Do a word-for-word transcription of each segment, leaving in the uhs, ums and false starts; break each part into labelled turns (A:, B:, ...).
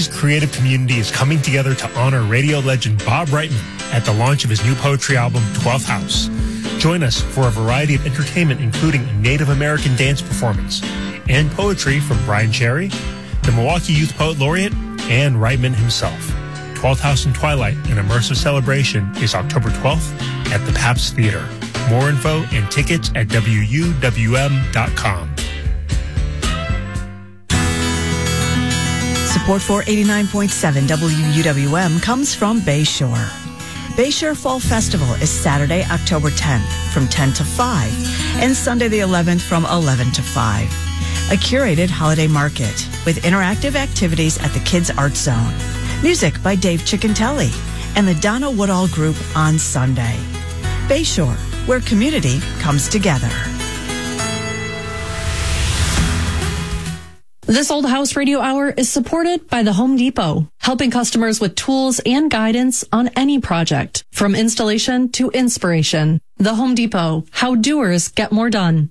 A: city's creative community is coming together to honor radio legend Bob Reitman at the launch of his new poetry album, twelfth House. Join us for a variety of entertainment, including a Native American dance performance and poetry from Brian Cherry, the Milwaukee Youth Poet Laureate, and Reitman himself. twelfth House in Twilight, an immersive celebration, is October twelfth at the Pabst Theater. More info and tickets at W U W M dot com.
B: Support for eighty-nine point seven W U W M comes from Bayshore. Bayshore Fall Festival is Saturday, October tenth from ten to five and Sunday the eleventh from eleven to five. A curated holiday market with interactive activities at the Kids Art Zone. Music by Dave Ciccantelli and the Donna Woodall Group on Sunday. Bayshore, where community comes together.
C: This Old House Radio Hour is supported by the Home Depot, helping customers with tools and guidance on any project, from installation to inspiration. The Home Depot, how doers get more done.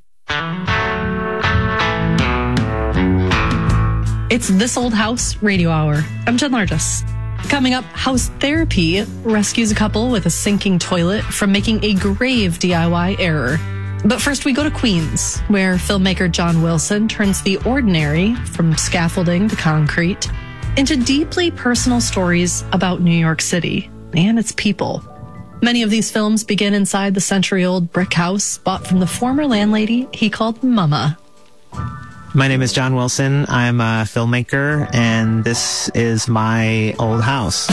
C: It's This Old House Radio Hour. I'm Jen Largis. Coming up, House Therapy rescues a couple with a sinking toilet from making a grave D I Y error. But first we go to Queens, where filmmaker John Wilson turns the ordinary, from scaffolding to concrete, into deeply personal stories about New York City and its people. Many of these films begin inside the century-old brick house bought from the former landlady he called Mama.
D: My name is John Wilson. I'm a filmmaker, and this is my old house.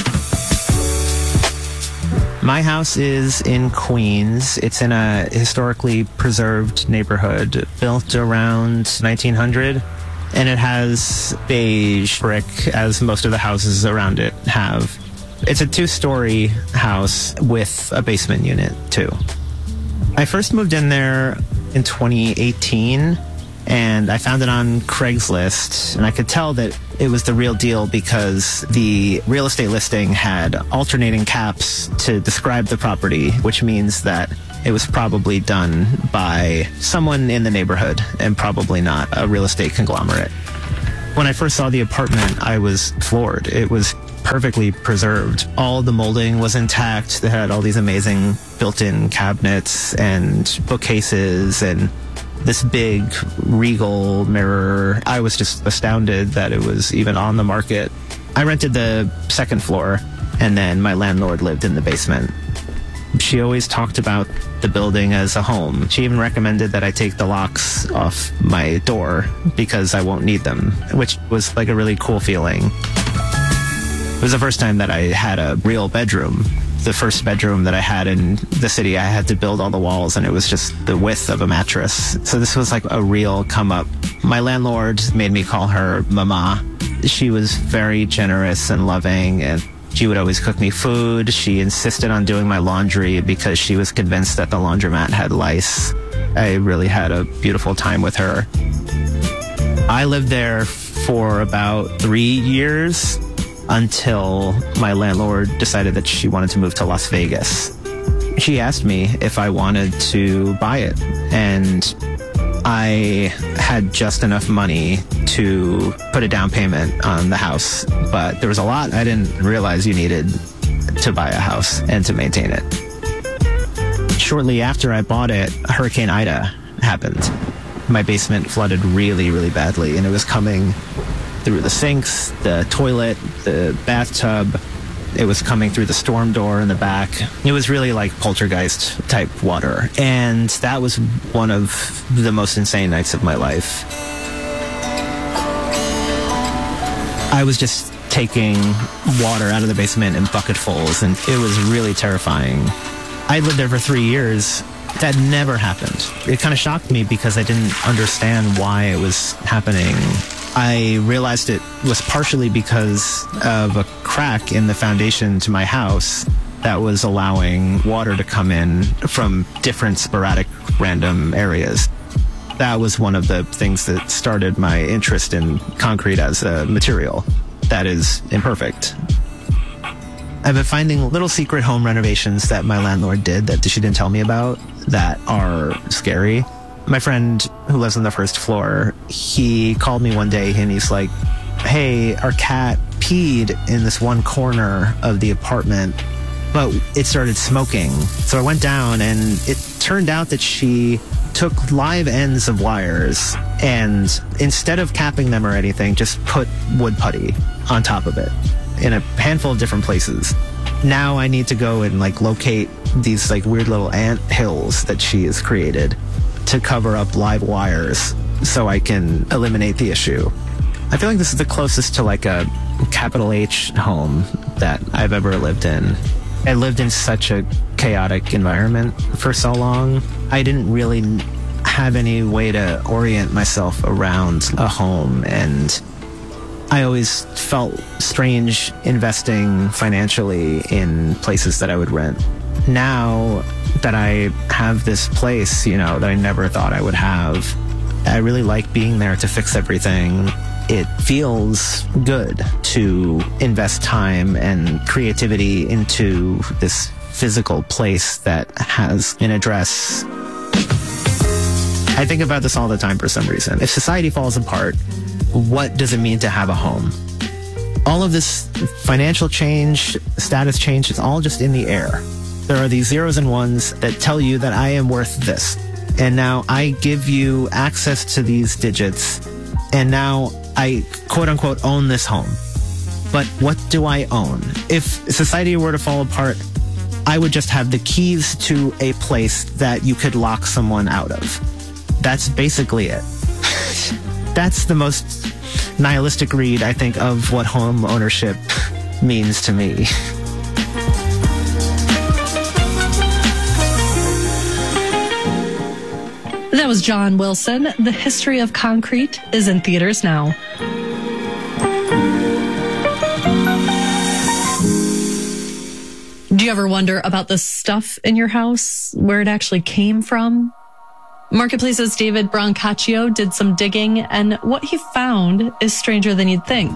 D: My house is in Queens. It's in a historically preserved neighborhood built around nineteen hundred, and it has beige brick, as most of the houses around it have. It's a two-story house with a basement unit, too. I first moved in there in twenty eighteen, and I found it on Craigslist, and I could tell that it was the real deal because the real estate listing had alternating caps to describe the property, which means that it was probably done by someone in the neighborhood and probably not a real estate conglomerate. When I first saw the apartment, I was floored. It was perfectly preserved. All the molding was intact. They had all these amazing built-in cabinets and bookcases and this big regal mirror. I was just astounded that it was even on the market. I rented the second floor, and then my landlord lived in the basement. She always talked about the building as a home. She even recommended that I take the locks off my door because I won't need them, which was like a really cool feeling. It was the first time that I had a real bedroom. The first bedroom that I had in the city, I had to build all the walls, and it was just the width of a mattress. So this was like a real come up. My landlord made me call her Mama. She was very generous and loving, and she would always cook me food. She insisted on doing my laundry because she was convinced that the laundromat had lice. I really had a beautiful time with her. I lived there for about three years. Until my landlord decided that she wanted to move to Las Vegas. She asked me if I wanted to buy it, and I had just enough money to put a down payment on the house, but there was a lot I didn't realize you needed to buy a house and to maintain it. Shortly after I bought it, Hurricane Ida happened. My basement flooded really, really badly, and it was coming through the sinks, the toilet, the bathtub. It was coming through the storm door in the back. It was really like poltergeist type water. And that was one of the most insane nights of my life. I was just taking water out of the basement in bucketfuls, and it was really terrifying. I lived there for three years. That never happened. It kind of shocked me because I didn't understand why it was happening. I realized it was partially because of a crack in the foundation to my house that was allowing water to come in from different sporadic random areas. That was one of the things that started my interest in concrete as a material that is imperfect. I've been finding little secret home renovations that my landlord did that she didn't tell me about that are scary. My friend who lives on the first floor, he called me one day and he's like, hey, our cat peed in this one corner of the apartment, but it started smoking. So I went down, and it turned out that she took live ends of wires and instead of capping them or anything, just put wood putty on top of it in a handful of different places. Now I need to go and like locate these like weird little ant hills that she has created to cover up live wires so I can eliminate the issue. I feel like this is the closest to like a capital H home that I've ever lived in. I lived in such a chaotic environment for so long. I didn't really have any way to orient myself around a home, and I always felt strange investing financially in places that I would rent. Now that I have this place, you know, that I never thought I would have, I really like being there to fix everything. It feels good to invest time and creativity into this physical place that has an address. I think about this all the time for some reason. If society falls apart, what does it mean to have a home? All of this financial change, status change, it's all just in the air. There are these zeros and ones that tell you that I am worth this. And now I give you access to these digits, and now I quote unquote own this home. But what do I own? If society were to fall apart, I would just have the keys to a place that you could lock someone out of. That's basically it. That's the most nihilistic read, I think, of what home ownership means to me.
C: That was John Wilson. The History of Concrete is in theaters now. Do you ever wonder about the stuff in your house, where it actually came from? Marketplace's David Brancaccio did some digging, and what he found is stranger than you'd think.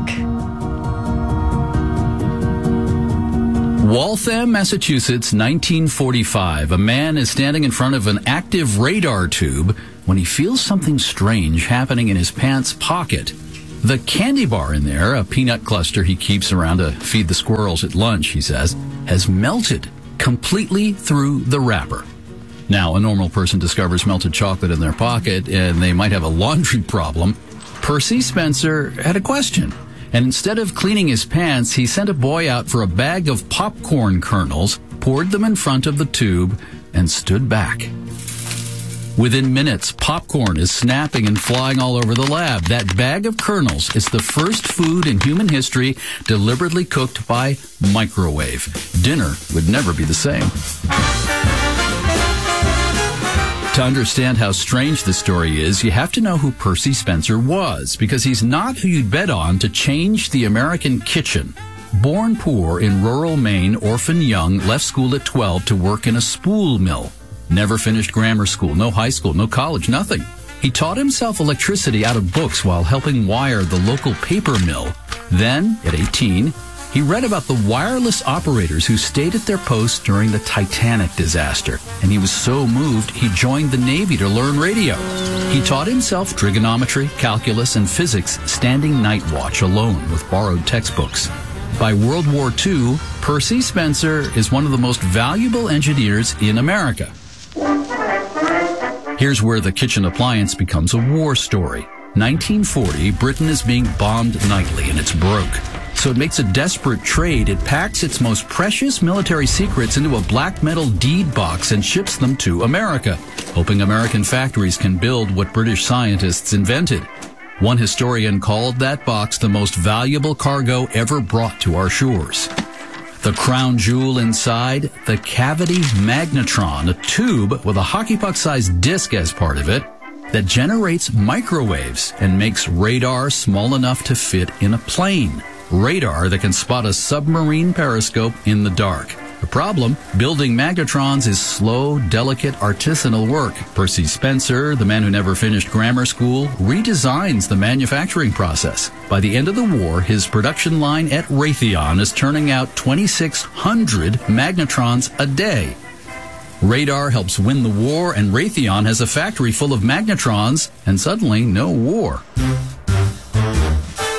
E: Waltham, Massachusetts, nineteen forty-five. A man is standing in front of an active radar tube when he feels something strange happening in his pants pocket. The candy bar in there, a peanut cluster he keeps around to feed the squirrels at lunch, he says, has melted completely through the wrapper. Now, a normal person discovers melted chocolate in their pocket, and they might have a laundry problem. Percy Spencer had a question. And instead of cleaning his pants, he sent a boy out for a bag of popcorn kernels, poured them in front of the tube, and stood back. Within minutes, popcorn is snapping and flying all over the lab. That bag of kernels is the first food in human history deliberately cooked by microwave. Dinner would never be the same. To understand how strange the story is, you have to know who Percy Spencer was, because he's not who you'd bet on to change the American kitchen. Born poor in rural Maine, Orphan Young left school at twelve to work in a spool mill. Never finished grammar school, no high school, no college, nothing. He taught himself electricity out of books while helping wire the local paper mill. Then, at eighteen, he read about the wireless operators who stayed at their posts during the Titanic disaster, and he was so moved he joined the Navy to learn radio. He taught himself trigonometry, calculus, and physics standing night watch alone with borrowed textbooks. By World War Two, Percy Spencer is one of the most valuable engineers in America. Here's where the kitchen appliance becomes a war story. nineteen forty, Britain is being bombed nightly and it's broke. So it makes a desperate trade. It packs its most precious military secrets into a black metal deed box and ships them to America, hoping American factories can build what British scientists invented. One historian called that box the most valuable cargo ever brought to our shores. The crown jewel inside, the cavity magnetron, a tube with a hockey puck-sized disc as part of it that generates microwaves and makes radar small enough to fit in a plane. Radar that can spot a submarine periscope in the dark. The problem, building magnetrons is slow, delicate, artisanal work. Percy Spencer, the man who never finished grammar school, redesigns the manufacturing process. By the end of the war, his production line at Raytheon is turning out twenty-six hundred magnetrons a day. Radar helps win the war, and Raytheon has a factory full of magnetrons, and suddenly no war.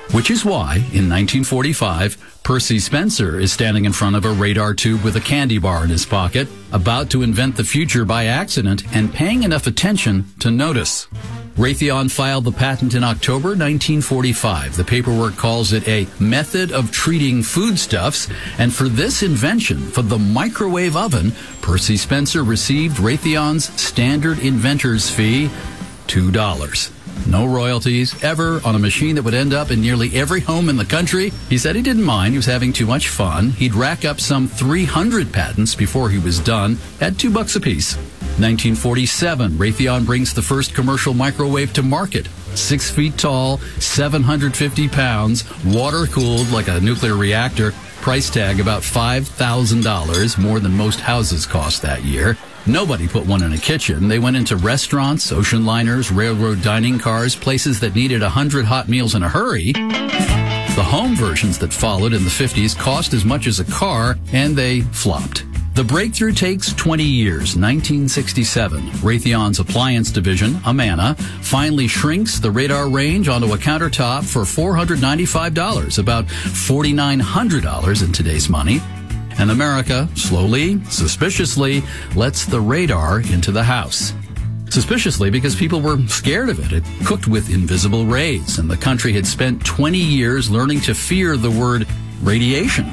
E: Which is why, in nineteen forty-five, Percy Spencer is standing in front of a radar tube with a candy bar in his pocket, about to invent the future by accident and paying enough attention to notice. Raytheon filed the patent in October nineteen forty-five. The paperwork calls it a method of treating foodstuffs, and for this invention, for the microwave oven, Percy Spencer received Raytheon's standard inventor's fee, two dollars. No royalties, ever, on a machine that would end up in nearly every home in the country. He said he didn't mind. He was having too much fun. He'd rack up some three hundred patents before he was done at two bucks apiece. nineteen forty-seven, Raytheon brings the first commercial microwave to market. Six feet tall, seven hundred fifty pounds, water-cooled like a nuclear reactor. Price tag about five thousand dollars, more than most houses cost that year. Nobody put one in a kitchen. They went into restaurants, ocean liners, railroad dining cars, places that needed a hundred hot meals in a hurry. The home versions that followed in the fifties cost as much as a car, and they flopped. The breakthrough takes twenty years. nineteen sixty-seven, Raytheon's appliance division, Amana, finally shrinks the radar range onto a countertop for four hundred ninety-five dollars, about four thousand nine hundred dollars in today's money. And America, slowly, suspiciously, lets the radar into the house. Suspiciously because people were scared of it. It cooked with invisible rays, and the country had spent twenty years learning to fear the word radiation.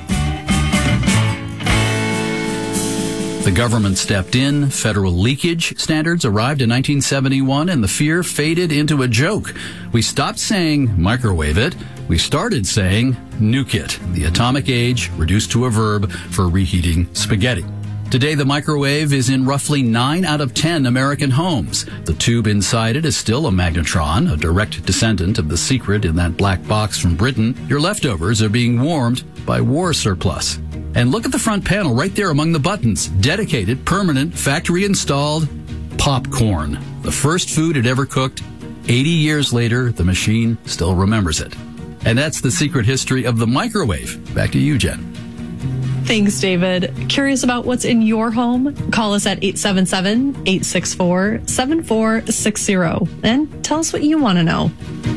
E: The government stepped in, federal leakage standards arrived in nineteen seventy-one, and the fear faded into a joke. We stopped saying microwave it. We started saying nuke it, the atomic age reduced to a verb for reheating spaghetti. Today, the microwave is in roughly nine out of ten American homes. The tube inside it is still a magnetron, a direct descendant of the secret in that black box from Britain. Your leftovers are being warmed by war surplus. And look at the front panel right there among the buttons. Dedicated, permanent, factory-installed popcorn. The first food it ever cooked. eighty years later, the machine still remembers it. And that's the secret history of the microwave. Back to you, Jen.
C: Thanks, David. Curious about what's in your home? Call us at eight seven seven, eight six four, seven four six zero and tell us what you want to know.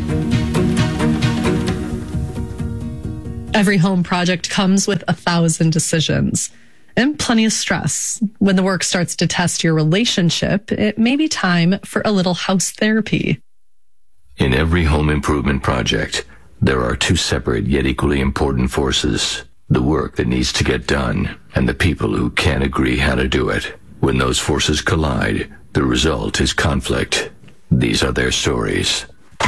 C: Every home project comes with a thousand decisions and plenty of stress. When the work starts to test your relationship, it may be time for a little house therapy.
F: In every home improvement project, there are two separate yet equally important forces. The work that needs to get done, and the people who can't agree how to do it. When those forces collide, the result is conflict. These are their stories.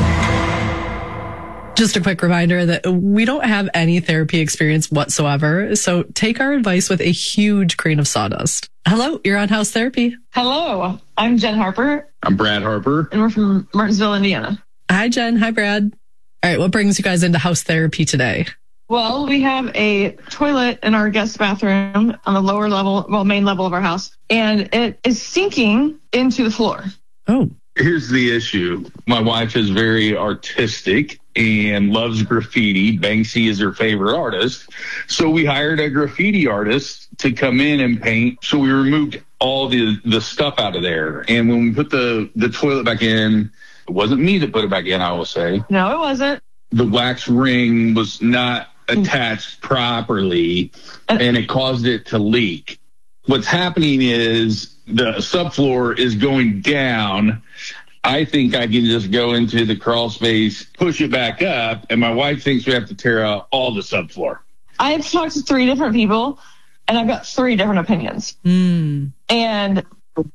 C: Just a quick reminder that we don't have any therapy experience whatsoever, so take our advice with a huge grain of sawdust. Hello, you're on House Therapy.
G: Hello, I'm Jen Harper.
H: I'm Brad Harper.
G: And we're from Martinsville, Indiana.
C: Hi, Jen. Hi, Brad. All right, what brings you guys into House Therapy today?
G: Well, we have a toilet in our guest bathroom on the lower level, well, main level of our house, and it is sinking into the floor.
C: Oh.
H: Here's the issue. My wife is very artistic and loves graffiti. Banksy is her favorite artist. So we hired a graffiti artist to come in and paint. So we removed all the, the stuff out of there. And when we put the, the toilet back in, it wasn't me that put it back in, I will say.
G: No, it wasn't.
H: The wax ring was not attached properly, and it caused it to leak. What's happening is the subfloor is going down. I think I can just go into the crawl space, push it back up, and my wife thinks we have to tear out all the subfloor.
G: I have talked to three different people, and I've got three different opinions.
C: Mm.
G: And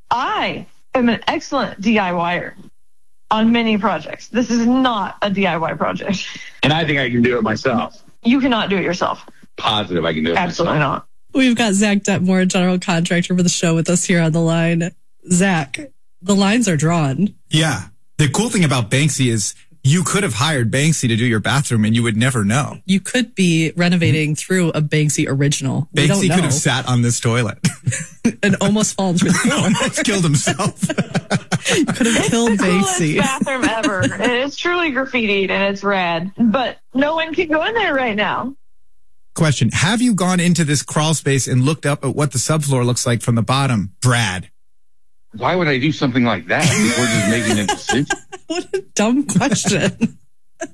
G: I am an excellent DIYer on many projects. This is not a D I Y project.
H: And I think I can do it myself.
G: You cannot do it yourself.
H: Positive I can do it
G: Absolutely
H: myself.
G: not.
C: We've got Zach Detmore, general contractor for the show, with us here on the line. Zach, the lines are drawn.
I: Yeah. The cool thing about Banksy is you could have hired Banksy to do your bathroom and you would never know.
C: You could be renovating mm-hmm. through a Banksy original. We
I: Banksy could have sat on this toilet.
C: and almost fallen through the floor.
I: Almost killed himself.
C: You could have
G: it's
C: killed
G: the
C: Banksy.
G: Coolest bathroom ever. It's truly graffitied and it's rad. But no one can go in there right now.
I: Question. Have you gone into this crawl space and looked up at what the subfloor looks like from the bottom? Brad.
H: Why would I do something like that before just making a decision?
C: What a dumb question.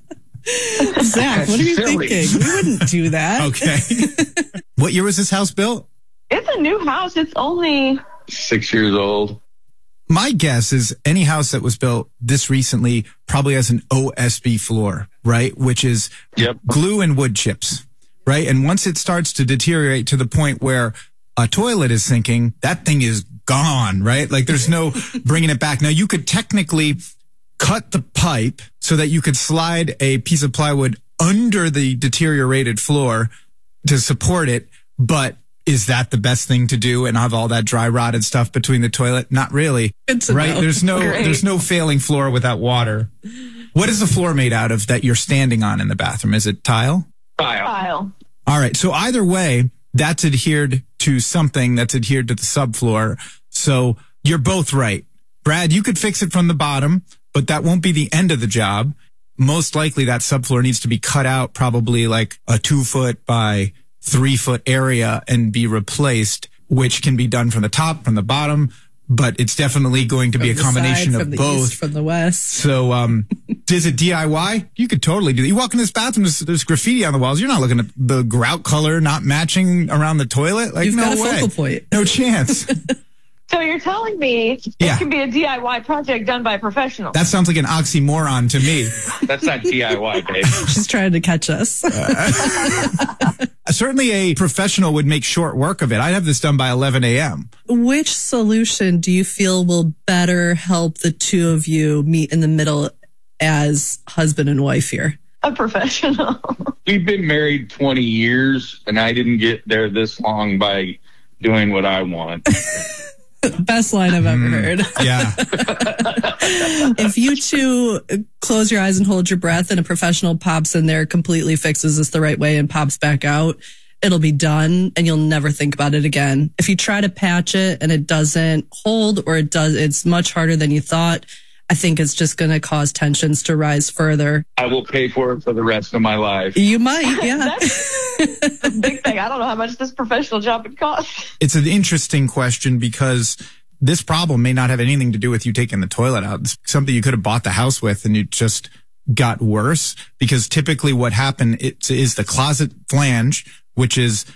C: Zach, what are you
H: Silly.
C: thinking? We wouldn't do that.
I: Okay. What year was this house built?
G: It's a new house. It's only
H: Six years old.
I: My guess is any house that was built this recently probably has an O S B floor, right? Which is
H: Yep.
I: glue and wood chips, right? And once it starts to deteriorate to the point where a toilet is sinking, that thing is gone, right? Like there's no bringing it back. Now you could technically cut the pipe so that you could slide a piece of plywood under the deteriorated floor to support it, but is that the best thing to do and have all that dry rotted stuff between the toilet? Not really.
C: Good to
I: Right?
C: know.
I: There's no
G: Great.
I: there's no failing floor without water. What is the floor made out of that you're standing on in the bathroom? Is it tile?
H: Tile.
G: tile.
I: All right. So either way, that's adhered to something that's adhered to the subfloor. So you're both right. Brad, you could fix it from the bottom, but that won't be the end of the job. Most likely that subfloor needs to be cut out, probably like a two foot by three foot area, and be replaced, which can be done from the top, from the bottom, but it's definitely going to be a
C: From the
I: combination
C: side,
I: of
C: from the
I: both.
C: east, from the west.
I: So, um, is it D I Y? You could totally do it. You walk in this bathroom, there's, there's graffiti on the walls. You're not looking at the grout color not matching around the toilet. Like,
C: You've
I: no
C: got a
I: way.
C: focal point.
I: No chance.
G: So you're telling me
I: Yeah.
G: it can be a D I Y project done by a professional?
I: That sounds like an oxymoron to me.
H: That's not D I Y, babe.
C: She's trying to catch us.
I: Certainly a professional would make short work of it. I'd have this done by eleven a.m.
C: Which solution do you feel will better help the two of you meet in the middle as husband and wife here?
G: A professional.
H: We've been married twenty years, and I didn't get there this long by doing what I want.
C: Best line I've ever heard.
I: Yeah.
C: If you two close your eyes and hold your breath and a professional pops in there, completely fixes this the right way and pops back out, it'll be done and you'll never think about it again. If you try to patch it and it doesn't hold, or it does, it's much harder than you thought, I think it's just going to cause tensions to rise further.
H: I will pay for it for the rest of my life.
C: You might, yeah.
G: That's a big thing. I don't know how much this professional job would cost.
I: It's an interesting question because this problem may not have anything to do with you taking the toilet out. It's something you could have bought the house with and it just got worse, because typically what happened is, is the closet flange, which is